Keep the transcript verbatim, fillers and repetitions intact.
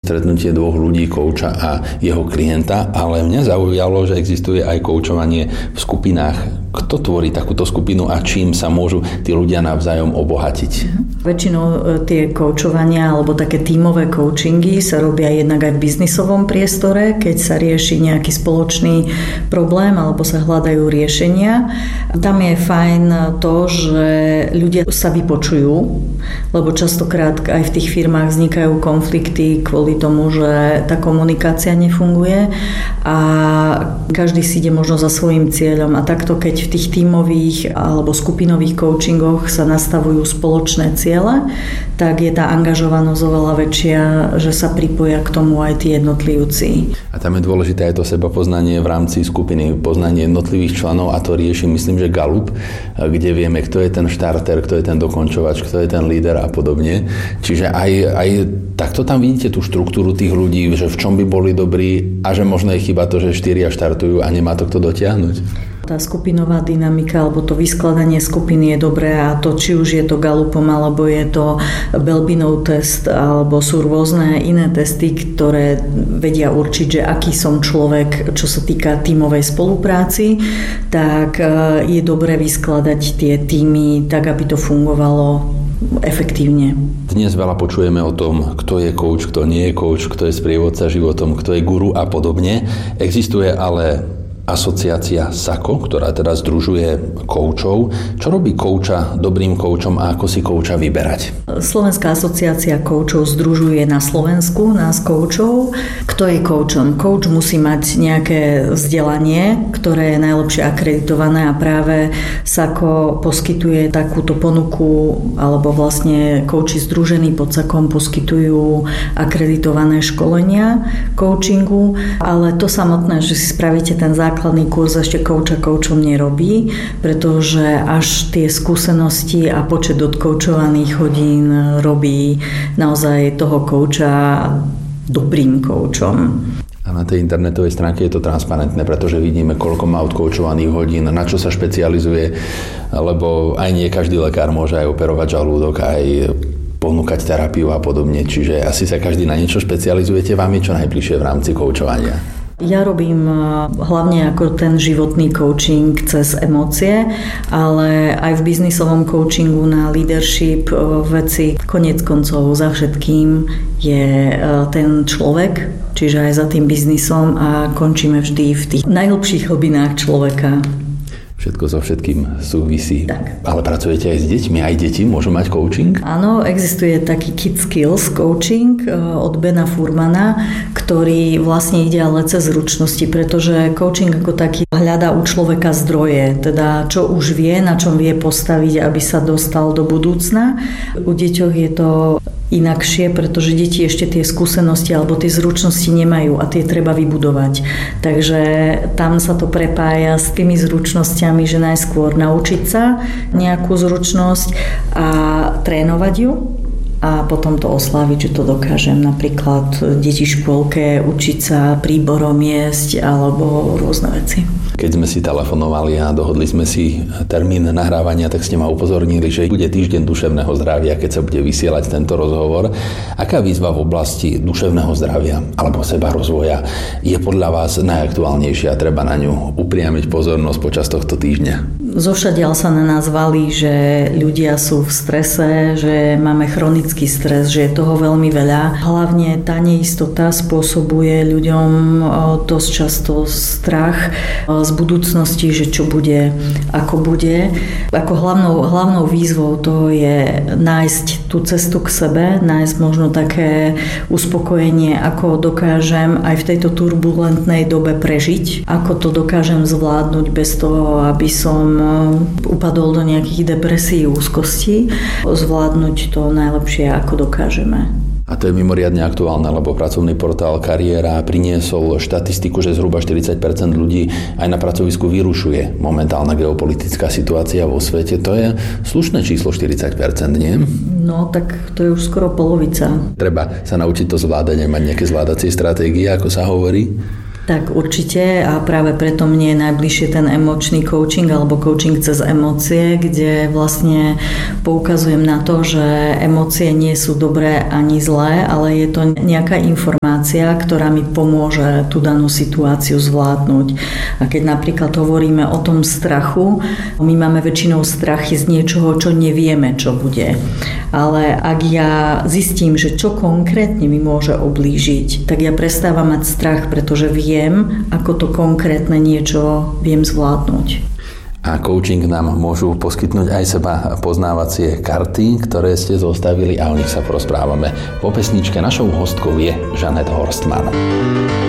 stretnutie dvoch ľudí, kouča a jeho klienta, ale mňa zaujalo, že existuje aj koučovanie v skupinách. Kto tvorí takúto skupinu a čím sa môžu tí ľudia navzájom obohatiť? Väčšinou tie koučovania alebo také tímové coachingy sa robia jednak aj v biznisovom priestore, keď sa rieši nejaký spoločný problém alebo sa hľadajú riešenia. Tam je fajn to, že ľudia sa vypočujú, lebo častokrát aj v tých firmách vznikajú konflikty kvôli tomu, že tá komunikácia nefunguje a každý si ide možno za svojím cieľom a takto, keď v tých tímových alebo skupinových coachingoch sa nastavujú spoločné ciele, tak je tá angažovanosť oveľa väčšia, že sa pripoja k tomu aj tí jednotlivci. A tam je dôležité aj to sebapoznanie v rámci skupiny, poznanie jednotlivých členov a to rieši, myslím, že Gallup, kde vieme, kto je ten štarter, kto je ten dokončovač, kto je ten líder a podobne. Čiže aj, aj takto tam vidíte tú štruktúru tých ľudí, že v čom by boli dobrí a že možno je chyba to, že štyria štartujú a nemá to kto dotiahnuť. Tá skupinová dynamika alebo to vyskladanie skupiny je dobré a to, či už je to Gallupom alebo je to Belbinov test alebo sú rôzne iné testy, ktoré vedia určiť, že aký som človek, čo sa týka tímovej spolupráci, tak je dobré vyskladať tie tímy tak, aby to fungovalo efektívne. Dnes veľa počujeme o tom, kto je coach, kto nie je coach, kto je sprievodca životom, kto je guru a podobne. Existuje ale asociácia es á ká ó, ktorá teda združuje koučov. Čo robí kouča dobrým koučom a ako si kouča vyberať? Slovenská asociácia koučov združuje na Slovensku nás koučov. Kto je koučom? Kouč musí mať nejaké vzdelanie, ktoré je najlepšie akreditované a práve es á ká ó poskytuje takúto ponuku, alebo vlastne kouči združení pod es á ká ó poskytujú akreditované školenia coachingu, ale to samotné, že si spravíte ten základ základný kurz ešte kouča koučom nerobí, pretože až tie skúsenosti a počet odkoučovaných hodín robí naozaj toho kouča dobrým koučom. A na tej internetovej stránke je to transparentné, pretože vidíme, koľko má odkoučovaných hodín, na čo sa špecializuje, lebo aj nie každý lekár môže aj operovať žalúdok, aj ponúkať terapiu a podobne. Čiže asi sa každý na niečo špecializujete. Vám je čo najbližšie v rámci koučovania? Ja robím hlavne ako ten životný coaching cez emócie, ale aj v biznisovom coachingu na leadership veci koniec koncov za všetkým je ten človek, čiže aj za tým biznisom a končíme vždy v tých najhlbších hlbinách človeka. Všetko so všetkým súvisí. Tak. Ale pracujete aj s deťmi? Aj deti môžu mať coaching? Áno, existuje taký Kid Skills coaching od Bena Furmana, ktorý vlastne ide ale cez zručnosti, pretože coaching ako taký hľadá u človeka zdroje, teda čo už vie, na čom vie postaviť, aby sa dostal do budúcna. U deťoch je to inakšie, pretože deti ešte tie skúsenosti alebo tie zručnosti nemajú a tie treba vybudovať. Takže tam sa to prepája s tými zručnosťami, že najskôr naučiť sa nejakú zručnosť a trénovať ju a potom to osláviť, že to dokážem. Napríklad deti v škôlke učiť sa príborom jesť alebo rôzne veci. Keď sme si telefonovali a dohodli sme si termín nahrávania, tak ste ma upozornili, že bude týždeň duševného zdravia, keď sa bude vysielať tento rozhovor. Aká výzva v oblasti duševného zdravia alebo sebarozvoja je podľa vás najaktuálnejšia a treba na ňu upriamiť pozornosť počas tohto týždňa? Zovšadiaľ sa na nás valí, že ľudia sú v strese, že máme chronický stres, že je toho veľmi veľa. Hlavne tá neistota spôsobuje ľuďom dosť často strach z budúcnosti, že čo bude, ako bude. Ako hlavnou, hlavnou výzvou to je nájsť tú cestu k sebe, nájsť možno také uspokojenie, ako dokážem aj v tejto turbulentnej dobe prežiť, ako to dokážem zvládnuť bez toho, aby som upadol do nejakých depresií, úzkostí, zvládnuť to najlepšie, ako dokážeme. A to je mimoriadne aktuálne, lebo pracovný portál Kariéra priniesol štatistiku, že zhruba štyridsať percent ľudí aj na pracovisku vyrušuje momentálna geopolitická situácia vo svete. To je slušné číslo štyridsať percent, nie? No, tak to je už skoro polovica. Treba sa naučiť to zvládať, mať nejaké zvládacie stratégie, ako sa hovorí? Tak určite a práve preto mne je najbližšie ten emočný coaching alebo coaching cez emócie, kde vlastne poukazujem na to, že emócie nie sú dobré ani zlé, ale je to nejaká informácia, ktorá mi pomôže tú danú situáciu zvládnuť. A keď napríklad hovoríme o tom strachu, my máme väčšinou strachy z niečoho, čo nevieme, čo bude. Ale ak ja zistím, že čo konkrétne mi môže ublížiť, tak ja prestávam mať strach, pretože viem, ako to konkrétne niečo viem zvládnuť. A coaching nám môžu poskytnúť aj seba poznávacie karty, ktoré ste zostavili a o nich sa porozprávame. Po pesničke našou hostkou je Žanet Horstmann.